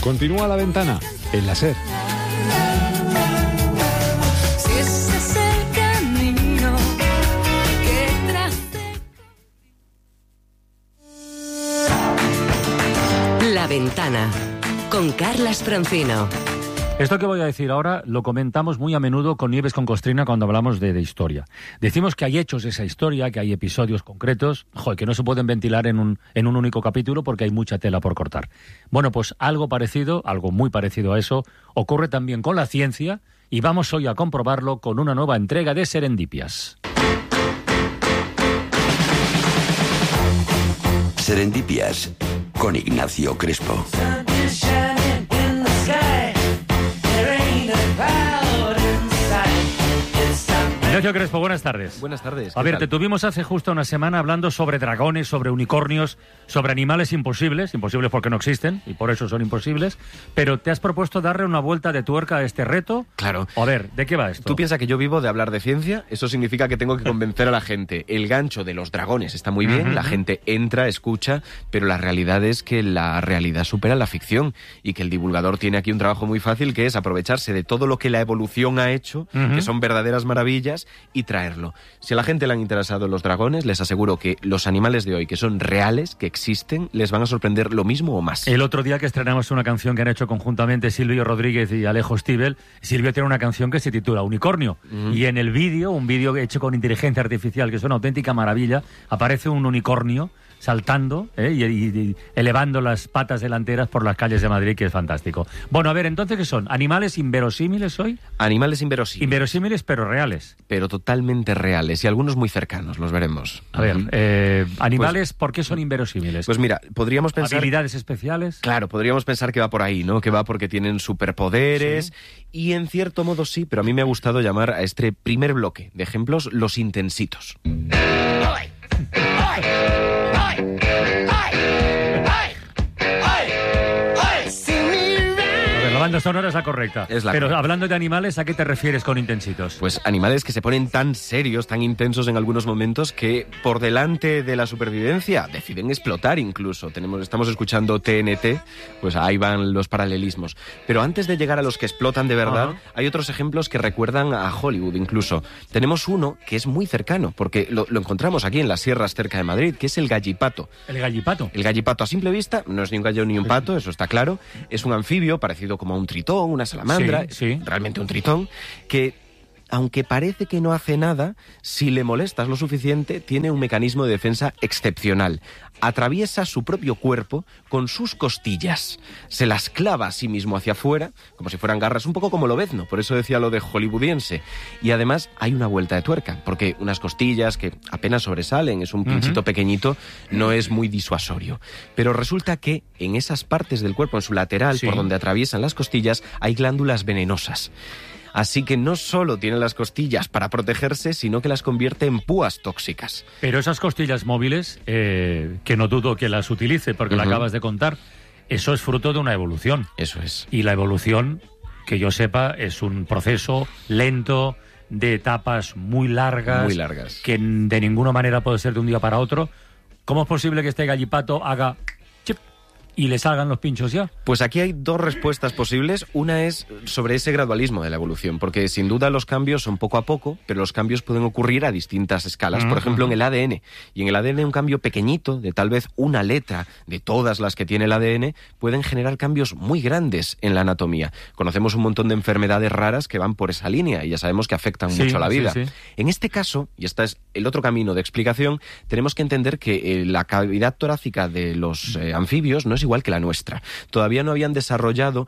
Continúa La Ventana en la SER. Si ese es el camino que tracé. La Ventana con Carlas Francino. Esto que voy a decir ahora lo comentamos muy a menudo con Nieves con Costrina cuando hablamos de historia. Decimos que hay hechos de esa historia, que hay episodios concretos, que no se pueden ventilar en un único capítulo porque hay mucha tela por cortar. Bueno, pues algo parecido, algo muy parecido a eso, ocurre también con la ciencia y vamos hoy a comprobarlo con una nueva entrega de Serendipias. Serendipias con Ignacio Crespo. Ignacio Crespo, buenas tardes. Buenas tardes. A ver, te tuvimos hace justo una semana hablando sobre dragones, sobre unicornios, sobre animales imposibles porque no existen y por eso son imposibles, pero te has propuesto darle una vuelta de tuerca a este reto. Claro. A ver, ¿de qué va esto? Tú piensas que yo vivo de hablar de ciencia, eso significa que tengo que convencer a la gente. El gancho de los dragones está muy bien, la gente entra, escucha, pero la realidad es que la realidad supera la ficción y que el divulgador tiene aquí un trabajo muy fácil que es aprovecharse de todo lo que la evolución ha hecho, que son verdaderas maravillas, y traerlo. Si a la gente le han interesado los dragones, les aseguro que los animales de hoy, que son reales, que existen, les van a sorprender lo mismo o más. El otro día que estrenamos una canción que han hecho conjuntamente Silvio Rodríguez y Alejo Stivel, Silvio tiene una canción que se titula Unicornio, y en el vídeo, un vídeo hecho con inteligencia artificial, que es una auténtica maravilla, aparece un unicornio saltando y elevando las patas delanteras por las calles de Madrid, que es fantástico. Bueno, a ver, entonces, ¿qué son? ¿Animales inverosímiles hoy? Animales inverosímiles. Inverosímiles, pero reales. Pero totalmente reales, y algunos muy cercanos, los veremos. A ver, animales, ¿por qué son inverosímiles? Pues mira, podríamos pensar... ¿Habilidades especiales? Claro, podríamos pensar que va por ahí, ¿no? Que va porque tienen superpoderes, y en cierto modo sí, pero a mí me ha gustado llamar a este primer bloque de ejemplos los intensitos. La banda sonora es la correcta. Es la Pero correcta. hablando de animales, ¿a qué te refieres con intensitos? Pues animales que se ponen tan serios, tan intensos en algunos momentos que por delante de la supervivencia deciden explotar incluso. Estamos escuchando TNT, pues ahí van los paralelismos. Pero antes de llegar a los que explotan de verdad, hay otros ejemplos que recuerdan a Hollywood incluso. Tenemos uno que es muy cercano, porque lo encontramos aquí en las sierras cerca de Madrid, que es el gallipato. ¿El gallipato? El gallipato a simple vista no es ni un gallo ni un pato, eso está claro. Es un anfibio parecido como a un tritón, una salamandra, Sí. realmente un tritón, que aunque parece que no hace nada, si le molestas lo suficiente, tiene un mecanismo de defensa excepcional. Atraviesa su propio cuerpo con sus costillas. Se las clava a sí mismo hacia afuera, como si fueran garras, un poco como Lobezno, por eso decía lo de hollywoodiense. Y además hay una vuelta de tuerca, porque unas costillas que apenas sobresalen, es un pinchito pequeñito, no es muy disuasorio. Pero resulta que en esas partes del cuerpo, en su lateral, por donde atraviesan las costillas, hay glándulas venenosas. Así que no solo tiene las costillas para protegerse, sino que las convierte en púas tóxicas. Pero esas costillas móviles, que no dudo que las utilice, porque lo acabas de contar, eso es fruto de una evolución. Eso es. Y la evolución, que yo sepa, es un proceso lento, de etapas muy largas. Muy largas. Que de ninguna manera puede ser de un día para otro. ¿Cómo es posible que este gallipato haga chip y le salgan los pinchos ya? Pues aquí hay dos respuestas posibles. Una es sobre ese gradualismo de la evolución, porque sin duda los cambios son poco a poco, pero los cambios pueden ocurrir a distintas escalas. Por ejemplo, en el ADN. Y en el ADN un cambio pequeñito, de tal vez una letra de todas las que tiene el ADN, pueden generar cambios muy grandes en la anatomía. Conocemos un montón de enfermedades raras que van por esa línea y ya sabemos que afectan mucho a la vida. Sí. En este caso, y este es el otro camino de explicación, tenemos que entender que la cavidad torácica de los anfibios no es igual que la nuestra. Todavía no habían desarrollado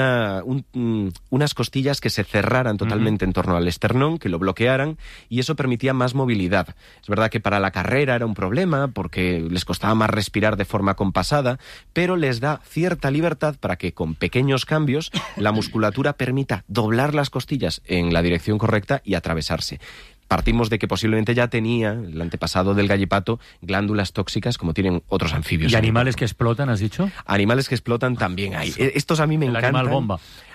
unas costillas que se cerraran totalmente en torno al esternón, que lo bloquearan, y eso permitía más movilidad. Es verdad que para la carrera era un problema, porque les costaba más respirar de forma compasada, pero les da cierta libertad para que con pequeños cambios la musculatura permita doblar las costillas en la dirección correcta y atravesarse. Partimos de que posiblemente ya tenía el antepasado del gallipato glándulas tóxicas como tienen otros anfibios. ¿Y animales que explotan, has dicho? Animales que explotan también hay. Estos a mí me encantan. El animal bomba.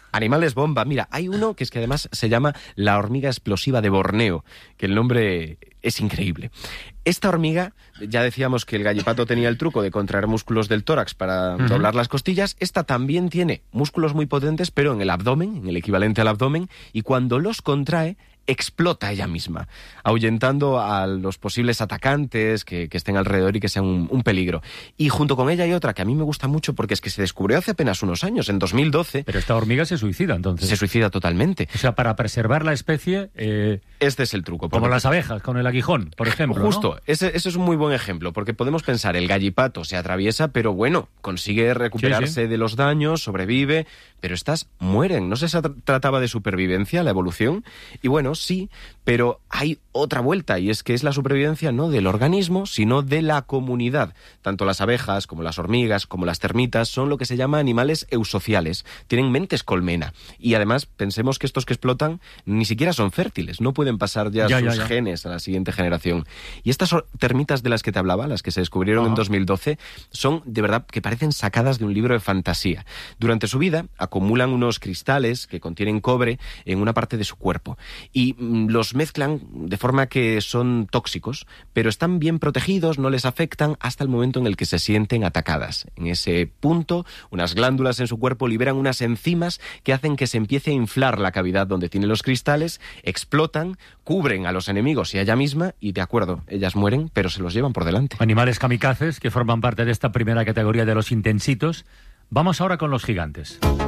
Animales bomba. Mira, hay uno que es que además se llama la hormiga explosiva de Borneo, que el nombre es increíble. Esta hormiga, ya decíamos que el gallipato tenía el truco de contraer músculos del tórax para doblar las costillas. Esta también tiene músculos muy potentes, pero en el abdomen, en el equivalente al abdomen, y cuando los contrae, explota ella misma, ahuyentando a los posibles atacantes que estén alrededor y que sean un peligro. Y junto con ella hay otra que a mí me gusta mucho porque es que se descubrió hace apenas unos años, en 2012. Pero esta hormiga se suicida, entonces. Se suicida totalmente. O sea, para preservar la especie... Este es el truco. Como las abejas, con el aguijón, por ejemplo. Justo, ¿no? Ese es un muy buen ejemplo, porque podemos pensar, el gallipato se atraviesa, pero bueno, consigue recuperarse de los daños, sobrevive, pero estas mueren. ¿No se trataba de supervivencia, la evolución? Y bueno, sí, pero hay otra vuelta, y es que es la supervivencia no del organismo, sino de la comunidad. Tanto las abejas, como las hormigas, como las termitas, son lo que se llama animales eusociales. Tienen mentes colmena. Y además, pensemos que estos que explotan ni siquiera son fértiles, no pueden pasar ya sus genes a la siguiente generación. Y estas termitas de las que te hablaba, las que se descubrieron en 2012, son de verdad que parecen sacadas de un libro de fantasía. Durante su vida acumulan unos cristales que contienen cobre en una parte de su cuerpo y los mezclan de forma que son tóxicos, pero están bien protegidos, no les afectan hasta el momento en el que se sienten atacadas. En ese punto, unas glándulas en su cuerpo liberan unas enzimas que hacen que se empiece a inflar la cavidad donde tienen los cristales, explotan, cubren a los enemigos y a ella misma y, de acuerdo, ellas mueren, pero se los llevan por delante. Animales kamikazes que forman parte de esta primera categoría de los intensitos. Vamos ahora con los gigantes.